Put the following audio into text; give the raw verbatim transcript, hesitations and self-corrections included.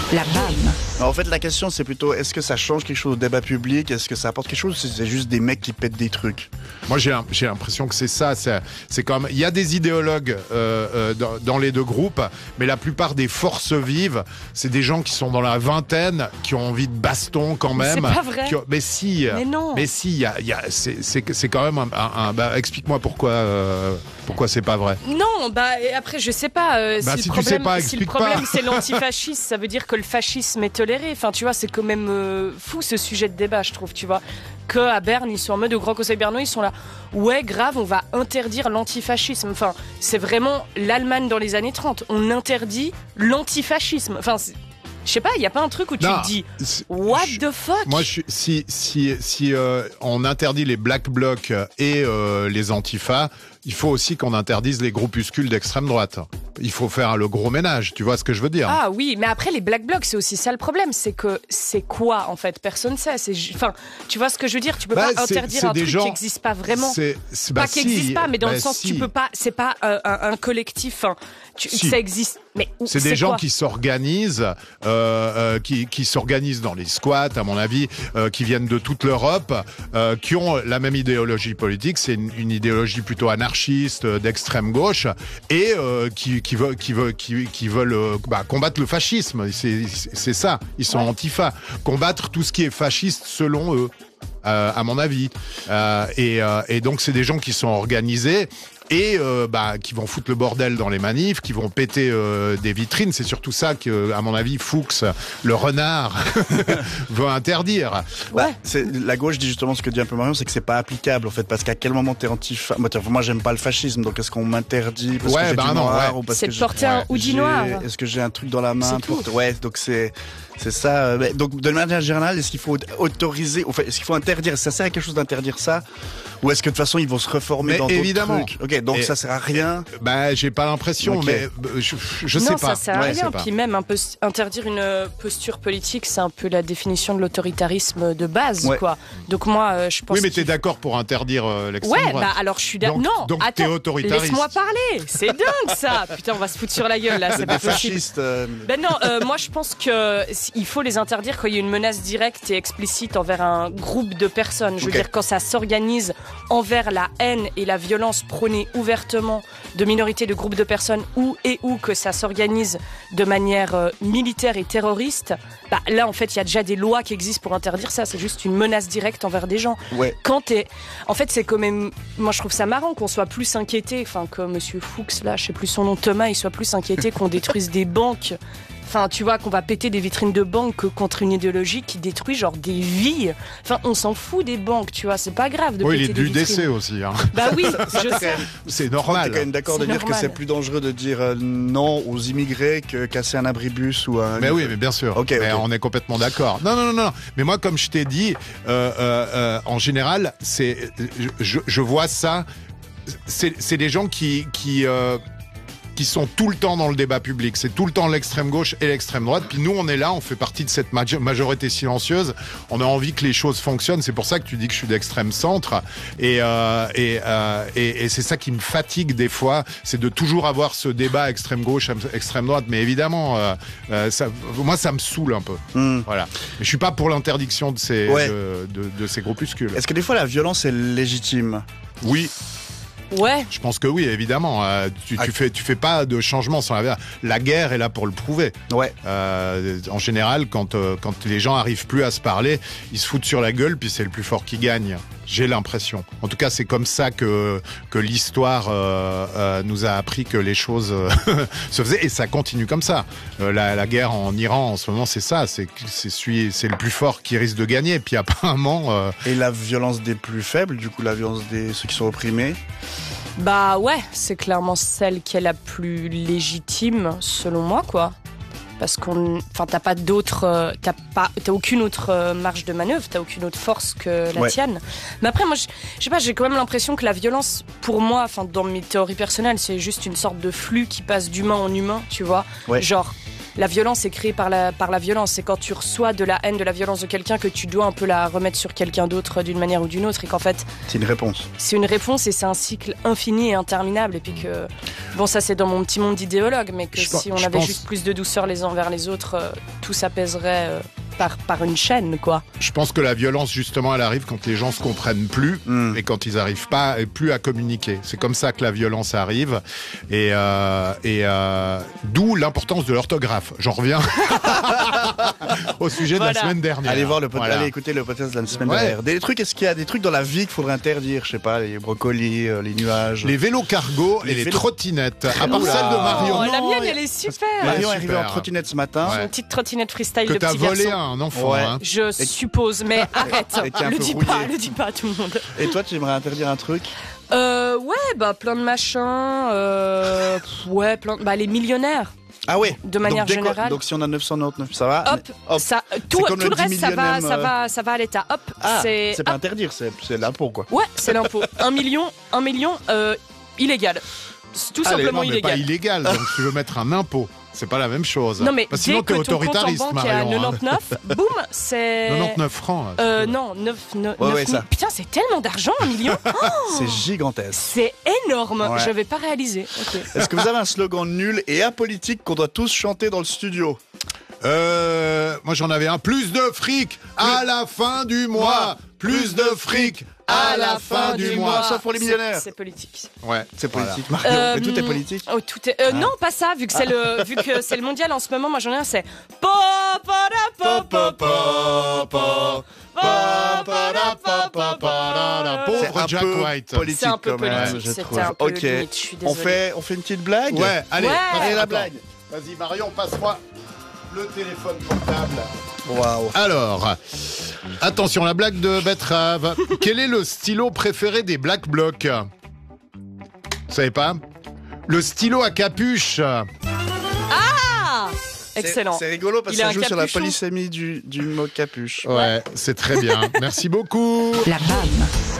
la B A M. Alors, en fait, la question, c'est plutôt, est-ce que ça change quelque chose au débat public? Est-ce que ça apporte quelque chose? Ou c'est juste des mecs qui pètent des trucs? Moi, j'ai, j'ai l'impression que c'est ça. C'est, c'est comme, il y a des idéologues euh, euh, dans, dans les deux groupes, mais la plupart des forces vives, c'est des gens qui sont dans la vingtaine, qui ont envie de baston quand même. Mais c'est pas vrai. Qui ont, mais si. Mais non. Mais si, il y a, il y a, c'est, c'est, c'est quand même un. un, un bah, explique-moi pourquoi, euh, pourquoi c'est pas vrai. Non, bah et après je sais pas. Euh, bah, si, si le tu problème, sais pas, si le explique problème pas. c'est l'antifascisme, ça veut dire que le fascisme est toléré. Enfin, tu vois, c'est quand même euh, fou ce sujet de débat, je trouve. Tu vois, que à Berne ils sont en mode au Grand Conseil bernois, ils sont là. Ouais, grave, on va interdire l'antifascisme. Enfin, c'est vraiment l'Allemagne dans les années trente. On interdit l'antifascisme. Enfin. C'est... Je sais pas, il y a pas un truc où tu non, te dis what je, the fuck? Moi, je suis, si si si euh, on interdit les black blocs et euh, les antifas, il faut aussi qu'on interdise les groupuscules d'extrême droite. Il faut faire le gros ménage, tu vois ce que je veux dire? Ah oui, mais après les black blocs, c'est aussi ça le problème, c'est que c'est quoi en fait? Personne sait. C'est, enfin, tu vois ce que je veux dire? Tu peux bah, pas c'est, interdire c'est un truc gens, qui n'existe pas vraiment. C'est, c'est, pas bah, qui si, n'existe pas, mais dans bah, le sens si. tu peux pas. C'est pas euh, un, un collectif. Hein, tu, Si. Ça existe. Mais où, c'est, c'est des gens quoi? qui s'organisent, euh, euh, qui, qui s'organisent dans les squats, à mon avis, euh, qui viennent de toute l'Europe, euh, qui ont la même idéologie politique. C'est une, une idéologie plutôt anarchiste, euh, d'extrême gauche, et euh, qui, qui veulent, qui veulent, qui, qui veulent euh, bah, combattre le fascisme. C'est, c'est ça. Ils sont ouais. antifa. Combattre tout ce qui est fasciste selon eux. Euh, à mon avis. Euh, et, euh, et donc, c'est des gens qui sont organisés et euh, bah, qui vont foutre le bordel dans les manifs, qui vont péter euh, des vitrines. C'est surtout ça que, à mon avis, Fuchs, le renard, veut interdire. Bah, c'est, la gauche dit justement ce que dit un peu Marion, c'est que c'est pas applicable en fait, parce qu'à quel moment t'es antifa? Moi, moi j'aime pas le fascisme, donc est-ce qu'on m'interdit parce ouais, que j'ai bah du non, noir ouais. ou parce c'est que de porter j'ai, un hoodie noir. Est-ce que j'ai un truc dans la main? C'est tout. Pour, ouais, donc c'est c'est ça. Donc de manière générale, est-ce qu'il faut autoriser, enfin, est-ce qu'il faut interdire? Ça sert à quelque chose d'interdire ça? Ou est-ce que de toute façon ils vont se reformer mais dans évidemment. d'autres trucs? Ok, donc et, ça sert à rien. Bah, j'ai pas l'impression, okay. mais je, je non, sais pas. Non, ça sert à ouais, rien. Puis même un peu interdire une posture politique, c'est un peu la définition de l'autoritarisme de base, ouais. quoi. Donc moi, je pense. Oui, mais t'es d'accord pour interdire euh, l'extrême ouais, droite? Ouais, bah alors je suis d'accord. Non, donc attends, t'es autoritariste. laisse-moi parler. C'est dingue ça. Putain, on va se foutre sur la gueule là. C'est pas possible. Fasciste, euh... Ben non, euh, moi je pense que il faut les interdire quand il y a une menace directe et explicite envers un groupe de personnes. Je veux okay. dire quand ça s'organise envers la haine et la violence prônée ouvertement de minorités, de groupes de personnes, ou et ou que ça s'organise de manière euh, militaire et terroriste. Bah là en fait il y a déjà des lois qui existent pour interdire ça. C'est juste une menace directe envers des gens. Ouais. Quand t'es, en fait c'est quand même, moi je trouve ça marrant qu'on soit plus inquiété, enfin que Monsieur Fuchs là, je sais plus son nom, Thomas, il soit plus inquiété qu'on détruise des banques. Enfin, tu vois, qu'on va péter des vitrines de banques que contre une idéologie qui détruit genre des vies. Enfin, on s'en fout des banques, tu vois, c'est pas grave de oui, péter des vitrines. Oui, il est du décès aussi. Hein. Bah oui, je sais. C'est normal. T'es quand même d'accord c'est de dire normal. que c'est plus dangereux de dire euh, non aux immigrés que casser un abribus ou un... Mais oui, mais bien sûr. Okay, mais okay. on est complètement d'accord. Non, non, non, non. Mais moi, comme je t'ai dit, euh, euh, euh, en général, c'est, je, je vois ça. C'est, c'est des gens qui, qui, euh, qui sont tout le temps dans le débat public. C'est tout le temps l'extrême gauche et l'extrême droite. Puis nous, on est là, on fait partie de cette majorité silencieuse. On a envie que les choses fonctionnent. C'est pour ça que tu dis que je suis d'extrême centre. Et, euh, et, euh, et, et c'est ça qui me fatigue des fois. C'est de toujours avoir ce débat extrême gauche, extrême droite. Mais évidemment, euh, euh, ça, moi, ça me saoule un peu. Mm. Voilà. Mais je suis pas pour l'interdiction de ces, ouais. de, de, de ces groupuscules. Est-ce que des fois, la violence est légitime? Oui. Ouais. Je pense que oui, évidemment. Euh, tu, tu fais, tu fais pas de changement sans la. La guerre est là pour le prouver. Ouais. Euh, en général, quand euh, quand les gens arrivent plus à se parler, ils se foutent sur la gueule, puis c'est le plus fort qui gagne. J'ai l'impression. En tout cas, c'est comme ça que que l'histoire euh, euh, nous a appris que les choses euh, se faisaient, et ça continue comme ça. Euh, la, la guerre en Iran en ce moment, c'est ça. C'est c'est celui, c'est le plus fort qui risque de gagner. Puis apparemment. Euh... Et la violence des plus faibles, du coup, la violence des ceux qui sont opprimés. Bah ouais, c'est clairement celle qui est la plus légitime, selon moi, quoi. Parce qu'on, enfin, t'as pas d'autre, euh, t'as pas, t'as aucune autre euh, marge de manœuvre, t'as aucune autre force que la ouais. tienne. Mais après, moi, je sais pas, j'ai quand même l'impression que la violence, pour moi, enfin, dans mes théories personnelles, c'est juste une sorte de flux qui passe d'humain en humain, tu vois. Ouais. Genre, la violence est créée par la, par la violence. C'est quand tu reçois de la haine, de la violence de quelqu'un que tu dois un peu la remettre sur quelqu'un d'autre d'une manière ou d'une autre et qu'en fait... C'est une réponse. C'est une réponse et c'est un cycle infini et interminable. Et puis que... Bon, ça c'est dans mon petit monde d'idéologue, mais que Je si pe- on je avait pense- juste plus de douceur les uns vers les autres, euh, tout s'apaiserait euh, par, par une chaîne, quoi. Je pense que la violence, justement, elle arrive quand les gens se comprennent plus Mm. et quand ils n'arrivent pas et plus à communiquer. C'est comme ça que la violence arrive. Et, euh, et euh, d'où l'importance de l'orthographe. J'en reviens au sujet de Voilà. la semaine dernière. Allez voir le pod- Voilà. allez écouter le podcast de la semaine Ouais. dernière. Des trucs, est-ce qu'il y a des trucs dans la vie qu'il faudrait interdire? Je sais pas, les brocolis, euh, les nuages. Les vélos cargo et Les les vélos- trottinettes. À part Oula. celle de Marion. Oh, la non, mienne, y a- elle est super. Marion est Ouais, arrivée en super. trottinette ce matin. Ouais. Une petite trottinette freestyle Que de t'as petit volé garçon. à un enfant. Ouais. Hein. Je Et- suppose, mais arrête. Et qui est un Le peu dis pas, rouillé. le dis pas à tout le monde. Et toi, tu aimerais interdire un truc? Euh, ouais, bah plein de machins. Euh, pff, ouais, plein. Bah les millionnaires. Ah ouais. De manière donc, dès quoi- générale. Donc si on a neuf cent quatre-vingt-dix, ça va. Hop, Mais- hop. ça, tout, C'est comme tout le le reste, dix ça va, millionième, ça euh, va, ça va à l'État. Hop, Ah, c'est. c'est pas hop. interdire, c'est c'est l'impôt quoi. Ouais, c'est l'impôt. un million, un million, euh, illégal. C'est tout Allez, simplement non, mais pas illégal. illégal. Donc tu veux mettre un impôt. C'est pas la même chose. Non mais Parce que dès sinon que t'es ton compte en autoritariste, banque est à Marion. hein. quatre-vingt-dix-neuf, boum, c'est. quatre-vingt-dix-neuf francs. là, Euh, c'est- non, neuf, neuf, Ouais, neuf ouais, mille. ça. Putain, c'est tellement d'argent, un million. C'est gigantesque. C'est énorme. Ouais. J'avais pas réalisé. Ok. Est-ce que vous avez un slogan nul et apolitique qu'on doit tous chanter dans le studio? Euh, moi j'en avais un. Plus de fric à la fin du mois. Plus de fric à la fin du mois. sauf pour les C'est- millionnaires. C'est politique. Ouais, C'est voilà. politique, Mario. Euh, Mais tout est politique. Oh, tout est. euh, Non, pas ça. Vu que c'est le, vu que c'est le mondial en ce moment, moi j'en ai un. C'est. Po, po, da, po, po, po, po. Po, po, da, po, po, po. Pauvre C'est un Jack peu White. politique C'est un peu quand même, politique, je c'était trouve. un peu Ok. limite, je suis On désolée. fait, on fait une petite blague. Ouais, allez, Ouais. passe- Allez, la attends. blague. Vas-y Marion, passe-moi le téléphone portable. Waouh. Alors, attention, la blague de Betrave. Quel est le stylo préféré des Black Blocs? Vous savez pas? Le stylo à capuche. Ah, C'est- excellent. C'est rigolo parce Il que a ça un joue sur la capuchon. polysémie du, du mot capuche. Ouais, c'est très bien. Merci beaucoup. La B A M.